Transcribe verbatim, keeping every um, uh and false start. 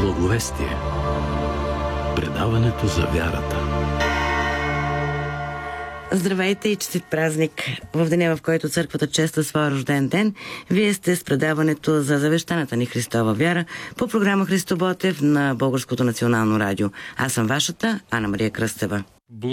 Благовестие. Предаването за вярата. Здравейте и честит празник! В деня, в който църквата чества своя рожден ден, вие сте с предаването за завещаната ни Христова вяра по програма Христо Ботев на Българското национално радио. Аз съм вашата Ана Мария Кръстева.